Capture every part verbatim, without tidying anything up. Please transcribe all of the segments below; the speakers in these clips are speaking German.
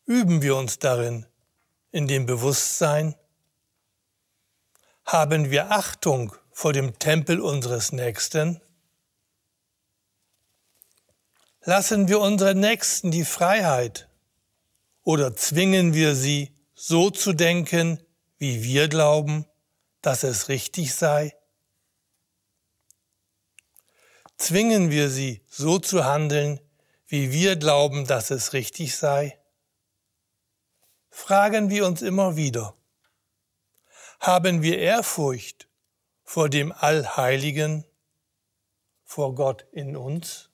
Üben wir uns darin, in dem Bewusstsein? Haben wir Achtung vor dem Tempel unseres Nächsten? Lassen wir unseren Nächsten die Freiheit oder zwingen wir sie, so zu denken, wie wir glauben, dass es richtig sei? Zwingen wir sie, so zu handeln, wie wir glauben, dass es richtig sei? Fragen wir uns immer wieder: Haben wir Ehrfurcht vor dem Allheiligen, vor Gott in uns?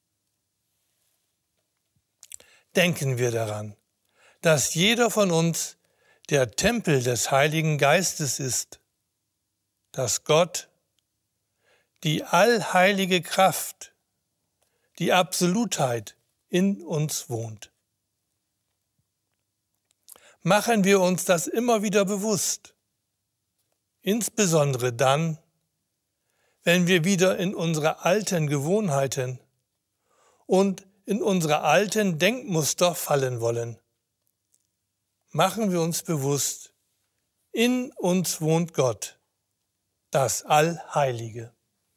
Denken wir daran, dass jeder von uns der Tempel des Heiligen Geistes ist, dass Gott, die allheilige Kraft, die Absolutheit in uns wohnt. Machen wir uns das immer wieder bewusst, insbesondere dann, wenn wir wieder in unsere alten Gewohnheiten und in unsere alten Denkmuster fallen wollen. Machen wir uns bewusst, in uns wohnt Gott, das Allheilige.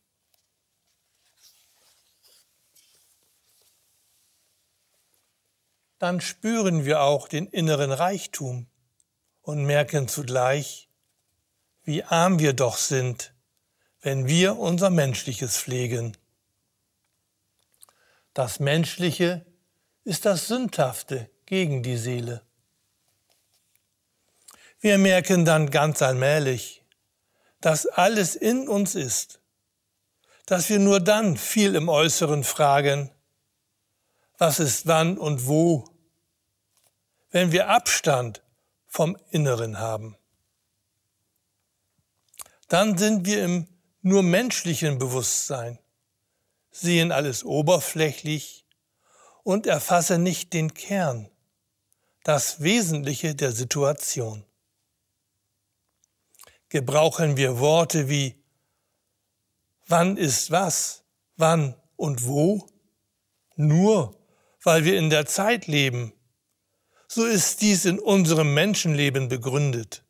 Dann spüren wir auch den inneren Reichtum und merken zugleich, wie arm wir doch sind, wenn wir unser Menschliches pflegen. Das Menschliche ist das Sündhafte gegen die Seele. Wir merken dann ganz allmählich, dass alles in uns ist, dass wir nur dann viel im Äußeren fragen, was ist wann und wo, wenn wir Abstand vom Inneren haben. Dann sind wir im nur menschlichen Bewusstsein, sehen alles oberflächlich und erfassen nicht den Kern, das Wesentliche der Situation. Gebrauchen wir Worte wie wann ist was, wann und wo, nur weil wir in der Zeit leben, so ist dies in unserem Menschenleben begründet.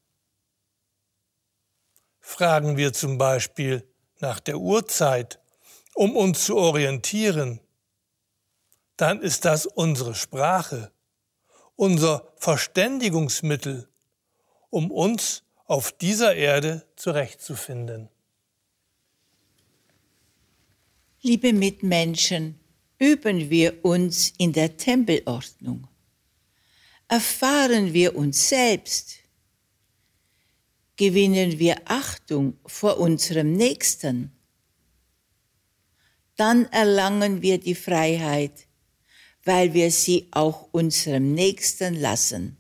Fragen wir zum Beispiel nach der Uhrzeit, um uns zu orientieren, dann ist das unsere Sprache, unser Verständigungsmittel, um uns auf dieser Erde zurechtzufinden. Liebe Mitmenschen, üben wir uns in der Tempelordnung. Erfahren wir uns selbst. Gewinnen wir Achtung vor unserem Nächsten. Dann erlangen wir die Freiheit, weil wir sie auch unserem Nächsten lassen.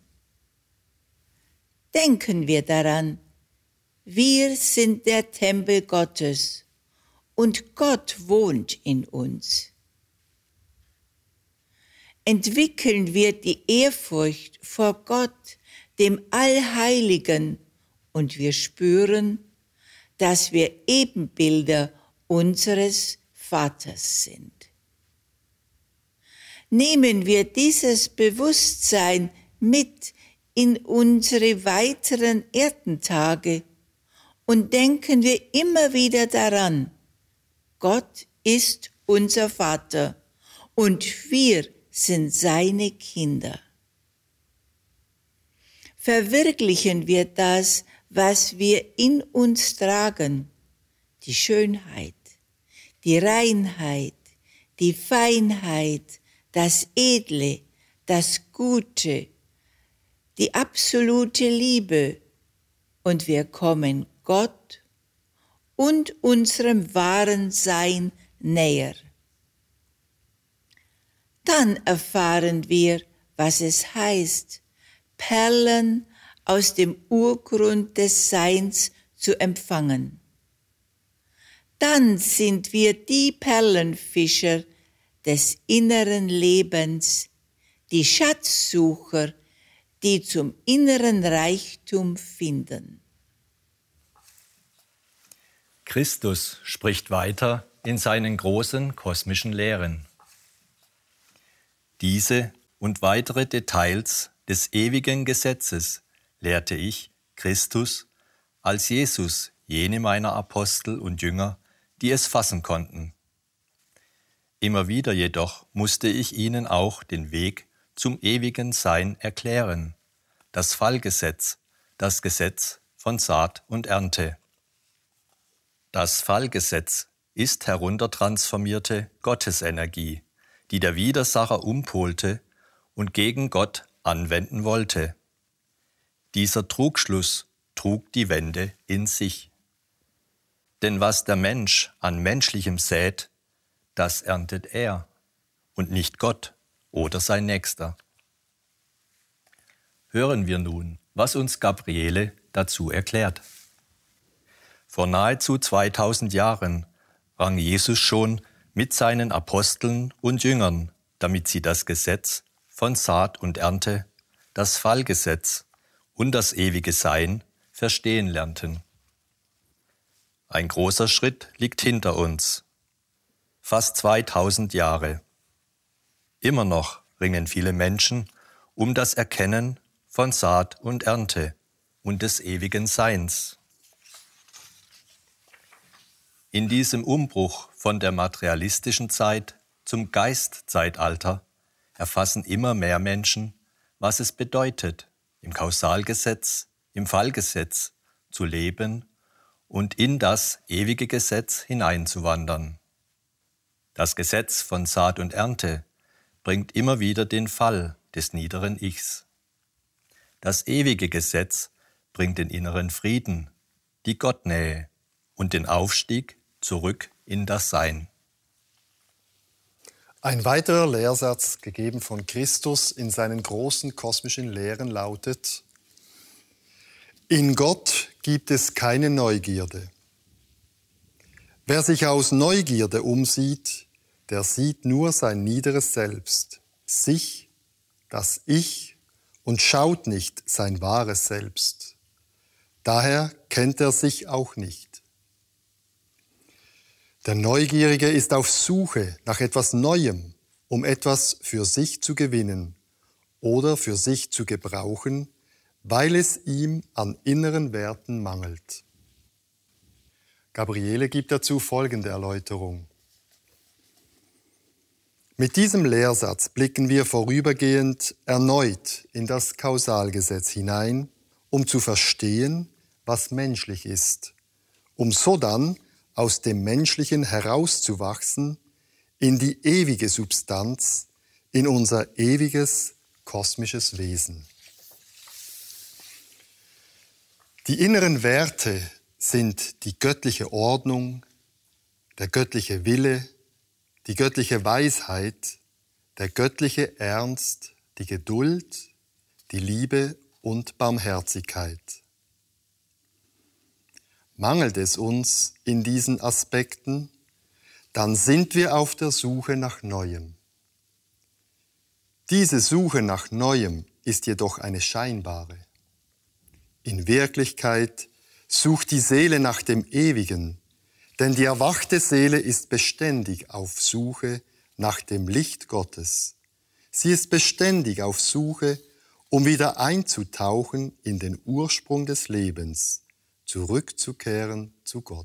Denken wir daran, wir sind der Tempel Gottes und Gott wohnt in uns. Entwickeln wir die Ehrfurcht vor Gott, dem Allheiligen, und wir spüren, dass wir Ebenbilder unseres Vaters sind. Nehmen wir dieses Bewusstsein mit in unsere weiteren Erdentage und denken wir immer wieder daran, Gott ist unser Vater und wir sind seine Kinder. Verwirklichen wir das, was wir in uns tragen, die Schönheit, die Reinheit, die Feinheit, das Edle, das Gute, die absolute Liebe, und wir kommen Gott und unserem wahren Sein näher. Dann erfahren wir, was es heißt, Perlen aus dem Urgrund des Seins zu empfangen. Dann sind wir die Perlenfischer des inneren Lebens, die Schatzsucher, die zum inneren Reichtum finden. Christus spricht weiter in seinen großen kosmischen Lehren. Diese und weitere Details des ewigen Gesetzes lehrte ich, Christus, als Jesus, jene meiner Apostel und Jünger, die es fassen konnten. Immer wieder jedoch musste ich ihnen auch den Weg zum ewigen Sein erklären, das Fallgesetz, das Gesetz von Saat und Ernte. Das Fallgesetz ist heruntertransformierte Gottesenergie, die der Widersacher umpolte und gegen Gott anwenden wollte. Dieser Trugschluss trug die Wende in sich. Denn was der Mensch an Menschlichem sät, das erntet er und nicht Gott oder sein Nächster. Hören wir nun, was uns Gabriele dazu erklärt. Vor nahezu zweitausend Jahren rang Jesus schon mit seinen Aposteln und Jüngern, damit sie das Gesetz von Saat und Ernte, das Fallgesetz und das ewige Sein verstehen lernten. Ein großer Schritt liegt hinter uns, fast zweitausend Jahre. Immer noch ringen viele Menschen um das Erkennen von Saat und Ernte und des ewigen Seins. In diesem Umbruch von der materialistischen Zeit zum Geistzeitalter erfassen immer mehr Menschen, was es bedeutet, im Kausalgesetz, im Fallgesetz zu leben und in das ewige Gesetz hineinzuwandern. Das Gesetz von Saat und Ernte bringt immer wieder den Fall des niederen Ichs. Das ewige Gesetz bringt den inneren Frieden, die Gottnähe und den Aufstieg zurück in das Sein. Ein weiterer Lehrsatz, gegeben von Christus in seinen großen kosmischen Lehren, lautet: In Gott gibt es keine Neugierde. Wer sich aus Neugierde umsieht, der sieht nur sein niederes Selbst, sich, das Ich, und schaut nicht sein wahres Selbst. Daher kennt er sich auch nicht. Der Neugierige ist auf Suche nach etwas Neuem, um etwas für sich zu gewinnen oder für sich zu gebrauchen, weil es ihm an inneren Werten mangelt. Gabriele gibt dazu folgende Erläuterung. Mit diesem Lehrsatz blicken wir vorübergehend erneut in das Kausalgesetz hinein, um zu verstehen, was menschlich ist, um so dann aus dem Menschlichen herauszuwachsen in die ewige Substanz, in unser ewiges kosmisches Wesen. Die inneren Werte sind die göttliche Ordnung, der göttliche Wille, die göttliche Weisheit, der göttliche Ernst, die Geduld, die Liebe und Barmherzigkeit. Mangelt es uns in diesen Aspekten, dann sind wir auf der Suche nach Neuem. Diese Suche nach Neuem ist jedoch eine scheinbare. In Wirklichkeit sucht die Seele nach dem Ewigen, denn die erwachte Seele ist beständig auf Suche nach dem Licht Gottes. Sie ist beständig auf Suche, um wieder einzutauchen in den Ursprung des Lebens, zurückzukehren zu Gott.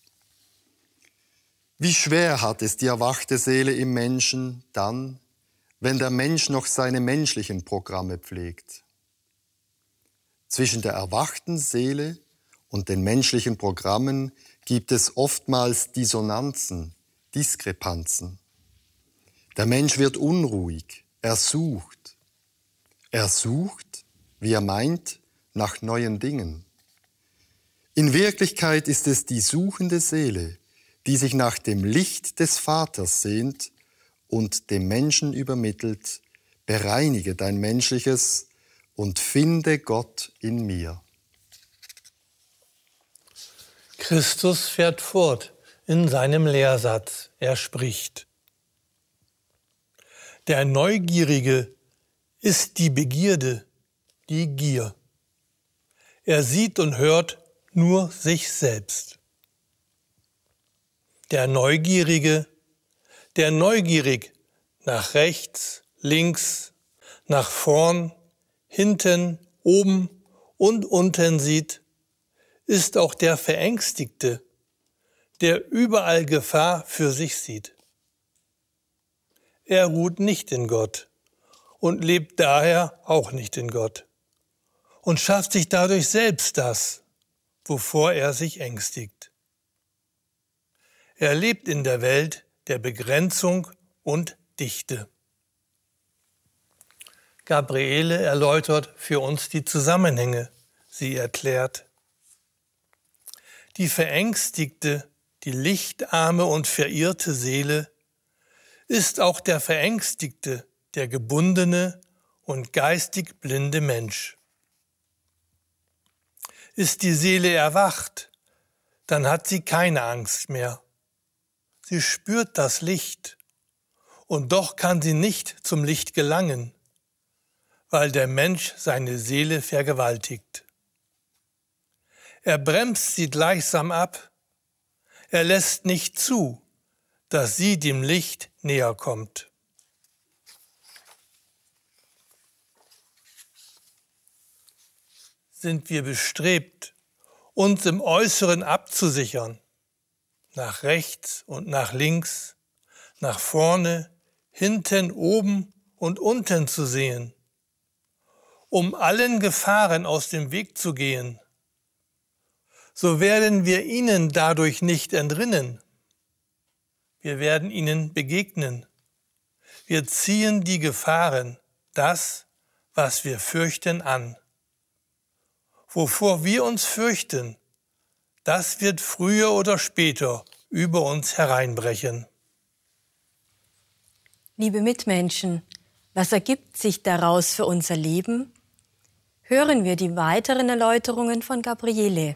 Wie schwer hat es die erwachte Seele im Menschen dann, wenn der Mensch noch seine menschlichen Programme pflegt? Zwischen der erwachten Seele und den menschlichen Programmen gibt es oftmals Dissonanzen, Diskrepanzen. Der Mensch wird unruhig, er sucht. Er sucht, wie er meint, nach neuen Dingen. In Wirklichkeit ist es die suchende Seele, die sich nach dem Licht des Vaters sehnt und dem Menschen übermittelt: Bereinige dein Menschliches und finde Gott in mir. Christus fährt fort in seinem Lehrsatz. Er spricht: Der Neugierige ist die Begierde, die Gier. Er sieht und hört nur sich selbst. Der Neugierige, der neugierig nach rechts, links, nach vorn, hinten, oben und unten sieht, ist auch der Verängstigte, der überall Gefahr für sich sieht. Er ruht nicht in Gott und lebt daher auch nicht in Gott und schafft sich dadurch selbst das, wovor er sich ängstigt. Er lebt in der Welt der Begrenzung und Dichte. Gabriele erläutert für uns die Zusammenhänge. Sie erklärt: Die verängstigte, die lichtarme und verirrte Seele ist auch der verängstigte, der gebundene und geistig blinde Mensch. Ist die Seele erwacht, dann hat sie keine Angst mehr. Sie spürt das Licht, und doch kann sie nicht zum Licht gelangen, weil der Mensch seine Seele vergewaltigt. Er bremst sie gleichsam ab, er lässt nicht zu, dass sie dem Licht näher kommt. Sind wir bestrebt, uns im Äußeren abzusichern, nach rechts und nach links, nach vorne, hinten, oben und unten zu sehen, um allen Gefahren aus dem Weg zu gehen, so werden wir ihnen dadurch nicht entrinnen. Wir werden ihnen begegnen. Wir ziehen die Gefahren, das, was wir fürchten, an. Wovor wir uns fürchten, das wird früher oder später über uns hereinbrechen. Liebe Mitmenschen, was ergibt sich daraus für unser Leben? Hören wir die weiteren Erläuterungen von Gabriele.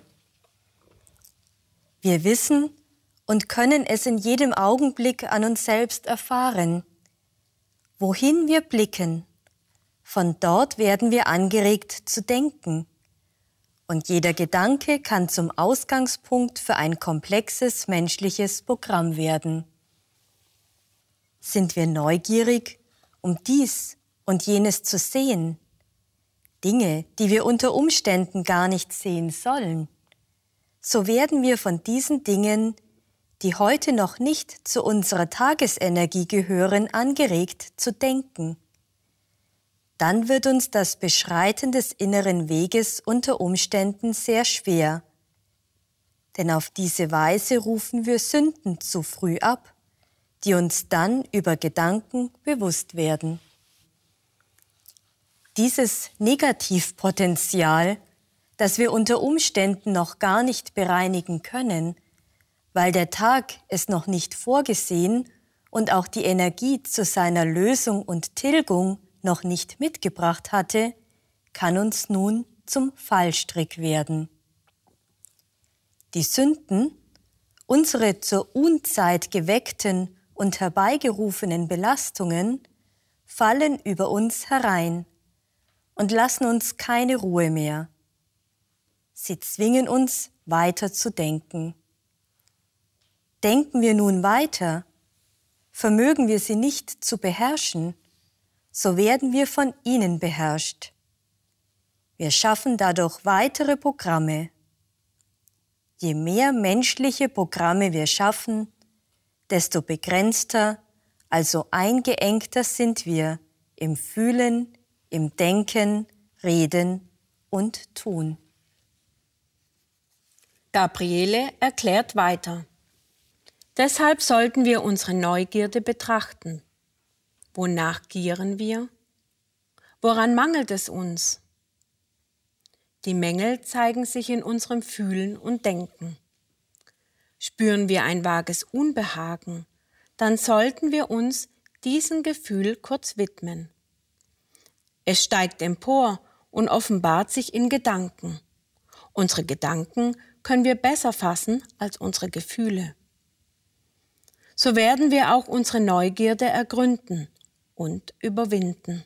Wir wissen und können es in jedem Augenblick an uns selbst erfahren. Wohin wir blicken, von dort werden wir angeregt zu denken. Und jeder Gedanke kann zum Ausgangspunkt für ein komplexes menschliches Programm werden. Sind wir neugierig, um dies und jenes zu sehen? Dinge, die wir unter Umständen gar nicht sehen sollen. So werden wir von diesen Dingen, die heute noch nicht zu unserer Tagesenergie gehören, angeregt zu denken. Dann wird uns das Beschreiten des inneren Weges unter Umständen sehr schwer. Denn auf diese Weise rufen wir Sünden zu früh ab, die uns dann über Gedanken bewusst werden. Dieses Negativpotenzial, das wir unter Umständen noch gar nicht bereinigen können, weil der Tag es noch nicht vorgesehen und auch die Energie zu seiner Lösung und Tilgung noch nicht mitgebracht hatte, kann uns nun zum Fallstrick werden. Die Sünden, unsere zur Unzeit geweckten und herbeigerufenen Belastungen, fallen über uns herein und lassen uns keine Ruhe mehr. Sie zwingen uns, weiter zu denken. Denken wir nun weiter, vermögen wir sie nicht zu beherrschen, so werden wir von ihnen beherrscht. Wir schaffen dadurch weitere Programme. Je mehr menschliche Programme wir schaffen, desto begrenzter, also eingeengter sind wir im Fühlen, im Denken, Reden und Tun. Gabriele erklärt weiter. Deshalb sollten wir unsere Neugierde betrachten. Wonach gieren wir? Woran mangelt es uns? Die Mängel zeigen sich in unserem Fühlen und Denken. Spüren wir ein vages Unbehagen, dann sollten wir uns diesem Gefühl kurz widmen. Es steigt empor und offenbart sich in Gedanken. Unsere Gedanken können wir besser fassen als unsere Gefühle. So werden wir auch unsere Neugierde ergründen und überwinden.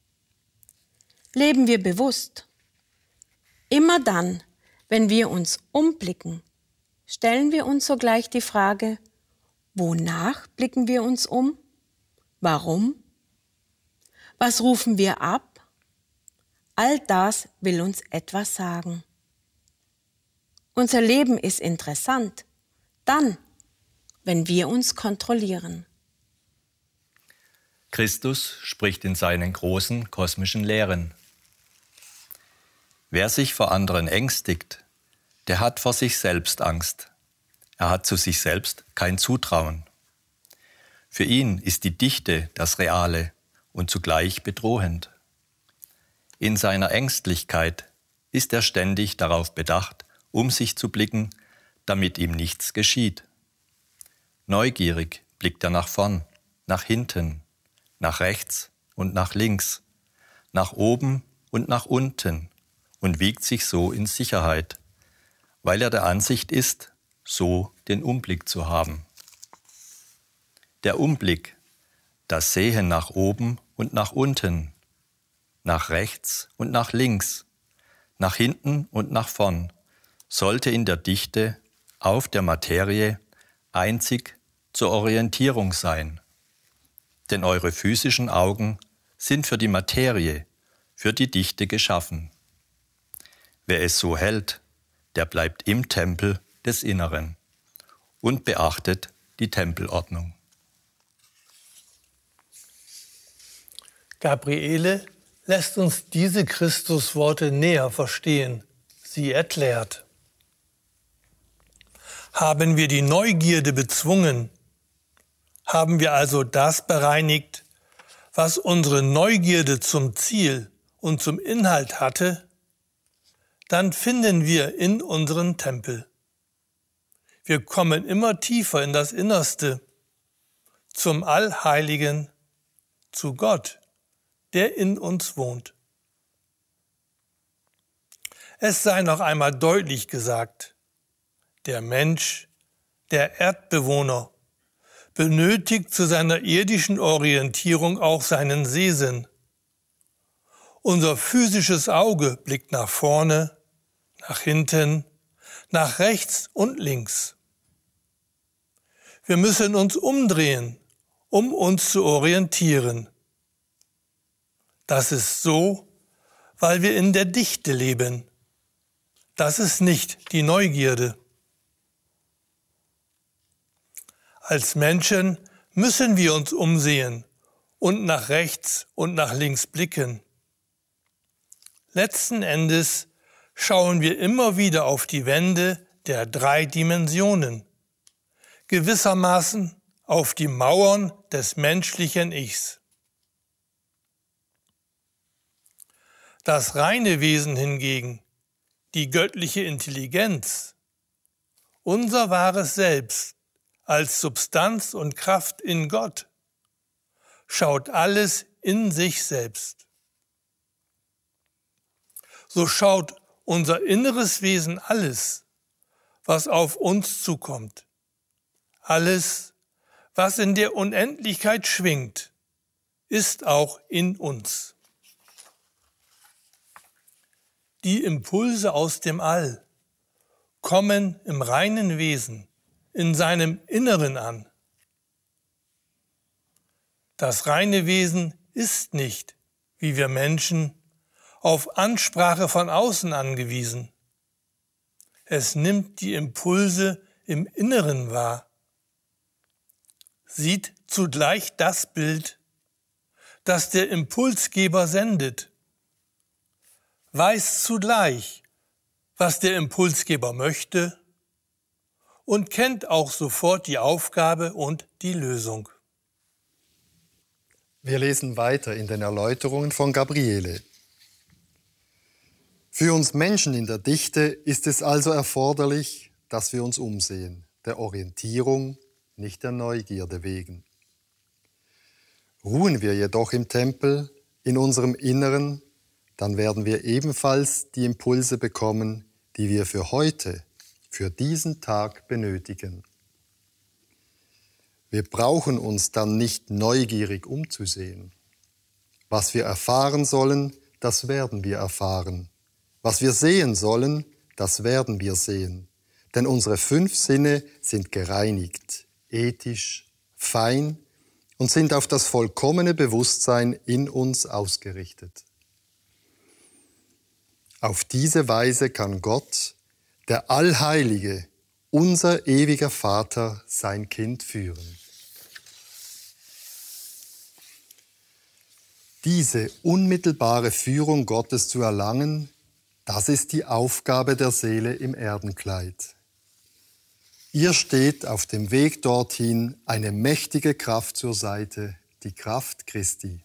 Leben wir bewusst. Immer dann, wenn wir uns umblicken, stellen wir uns sogleich die Frage, wonach blicken wir uns um? Warum? Was rufen wir ab? All das will uns etwas sagen. Unser Leben ist interessant, dann, wenn wir uns kontrollieren. Christus spricht in seinen großen kosmischen Lehren. Wer sich vor anderen ängstigt, der hat vor sich selbst Angst. Er hat zu sich selbst kein Zutrauen. Für ihn ist die Dichte das Reale und zugleich bedrohend. In seiner Ängstlichkeit ist er ständig darauf bedacht, um sich zu blicken, damit ihm nichts geschieht. Neugierig blickt er nach vorn, nach hinten, nach rechts und nach links, nach oben und nach unten und wiegt sich so in Sicherheit, weil er der Ansicht ist, so den Umblick zu haben. Der Umblick, das Sehen nach oben und nach unten, nach rechts und nach links, nach hinten und nach vorn, sollte in der Dichte auf der Materie einzig zur Orientierung sein. Denn eure physischen Augen sind für die Materie, für die Dichte geschaffen. Wer es so hält, der bleibt im Tempel des Inneren und beachtet die Tempelordnung. Gabriele lässt uns diese Christusworte näher verstehen. Sie erklärt: Haben wir die Neugierde bezwungen, haben wir also das bereinigt, was unsere Neugierde zum Ziel und zum Inhalt hatte, dann finden wir in unseren Tempel. Wir kommen immer tiefer in das Innerste, zum Allheiligen, zu Gott, der in uns wohnt. Es sei noch einmal deutlich gesagt: Der Mensch, der Erdbewohner, benötigt zu seiner irdischen Orientierung auch seinen Sehsinn. Unser physisches Auge blickt nach vorne, nach hinten, nach rechts und links. Wir müssen uns umdrehen, um uns zu orientieren. Das ist so, weil wir in der Dichte leben. Das ist nicht die Neugierde. Als Menschen müssen wir uns umsehen und nach rechts und nach links blicken. Letzten Endes schauen wir immer wieder auf die Wände der drei Dimensionen, gewissermaßen auf die Mauern des menschlichen Ichs. Das reine Wesen hingegen, die göttliche Intelligenz, unser wahres Selbst als Substanz und Kraft in Gott, schaut alles in sich selbst. So schaut unser inneres Wesen alles, was auf uns zukommt, alles, was in der Unendlichkeit schwingt, ist auch in uns. Die Impulse aus dem All kommen im reinen Wesen, in seinem Inneren an. Das reine Wesen ist nicht, wie wir Menschen, auf Ansprache von außen angewiesen. Es nimmt die Impulse im Inneren wahr, sieht zugleich das Bild, das der Impulsgeber sendet, weiß zugleich, was der Impulsgeber möchte und kennt auch sofort die Aufgabe und die Lösung. Wir lesen weiter in den Erläuterungen von Gabriele. Für uns Menschen in der Dichte ist es also erforderlich, dass wir uns umsehen, der Orientierung, nicht der Neugierde wegen. Ruhen wir jedoch im Tempel, in unserem Inneren, dann werden wir ebenfalls die Impulse bekommen, die wir für heute, für diesen Tag benötigen. Wir brauchen uns dann nicht neugierig umzusehen. Was wir erfahren sollen, das werden wir erfahren. Was wir sehen sollen, das werden wir sehen. Denn unsere fünf Sinne sind gereinigt, ethisch, fein und sind auf das vollkommene Bewusstsein in uns ausgerichtet. Auf diese Weise kann Gott, der Allheilige, unser ewiger Vater, sein Kind führen. Diese unmittelbare Führung Gottes zu erlangen, das ist die Aufgabe der Seele im Erdenkleid. Ihr steht auf dem Weg dorthin eine mächtige Kraft zur Seite, die Kraft Christi.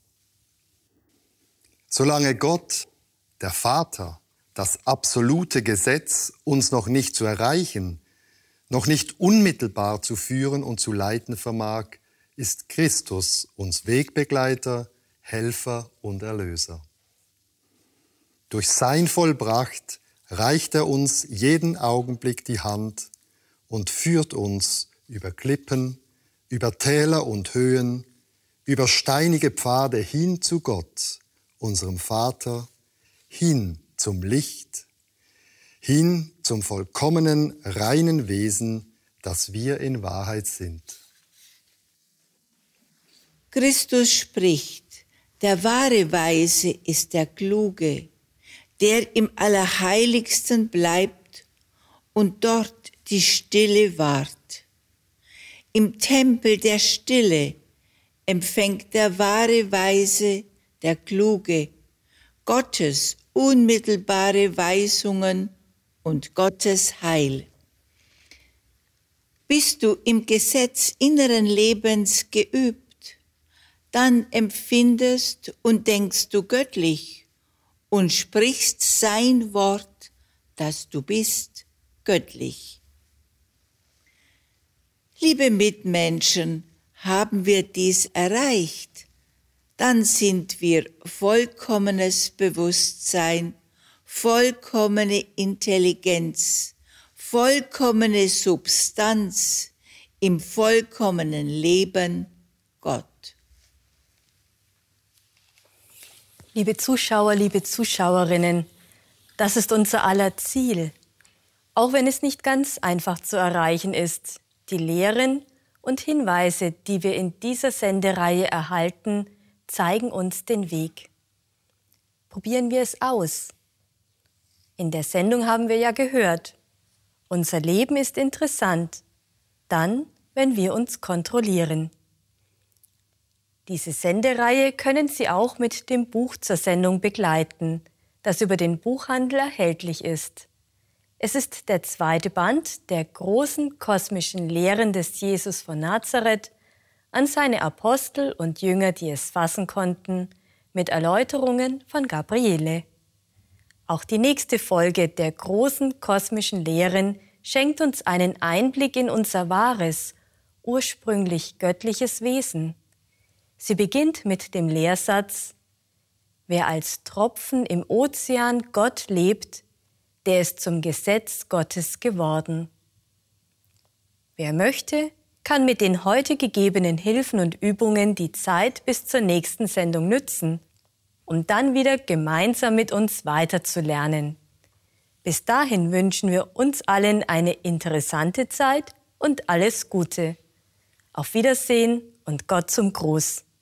Solange Gott, der Vater, das absolute Gesetz, uns noch nicht zu erreichen, noch nicht unmittelbar zu führen und zu leiten vermag, ist Christus uns Wegbegleiter, Helfer und Erlöser. Durch sein Vollbracht reicht er uns jeden Augenblick die Hand und führt uns über Klippen, über Täler und Höhen, über steinige Pfade hin zu Gott, unserem Vater, hin zum Licht, hin zum vollkommenen, reinen Wesen, das wir in Wahrheit sind. Christus spricht, der wahre Weise ist der Kluge, der im Allerheiligsten bleibt und dort die Stille wahrt. Im Tempel der Stille empfängt der wahre Weise, der Kluge, Gottes unmittelbare Weisungen und Gottes Heil. Bist du im Gesetz inneren Lebens geübt, dann empfindest und denkst du göttlich und sprichst sein Wort, dass du bist göttlich. Liebe Mitmenschen, haben wir dies erreicht, dann sind wir vollkommenes Bewusstsein, vollkommene Intelligenz, vollkommene Substanz im vollkommenen Leben Gott. Liebe Zuschauer, liebe Zuschauerinnen, das ist unser aller Ziel. Auch wenn es nicht ganz einfach zu erreichen ist, die Lehren und Hinweise, die wir in dieser Sendereihe erhalten, zeigen uns den Weg. Probieren wir es aus. In der Sendung haben wir ja gehört, unser Leben ist interessant, dann, wenn wir uns kontrollieren. Diese Sendereihe können Sie auch mit dem Buch zur Sendung begleiten, das über den Buchhandel erhältlich ist. Es ist der zweite Band der großen kosmischen Lehren des Jesus von Nazareth an seine Apostel und Jünger, die es fassen konnten, mit Erläuterungen von Gabriele. Auch die nächste Folge der großen kosmischen Lehren schenkt uns einen Einblick in unser wahres, ursprünglich göttliches Wesen. Sie beginnt mit dem Lehrsatz: Wer als Tropfen im Ozean Gott lebt, der ist zum Gesetz Gottes geworden. Wer möchte, kann mit den heute gegebenen Hilfen und Übungen die Zeit bis zur nächsten Sendung nützen, um dann wieder gemeinsam mit uns weiterzulernen. Bis dahin wünschen wir uns allen eine interessante Zeit und alles Gute. Auf Wiedersehen und Gott zum Gruß.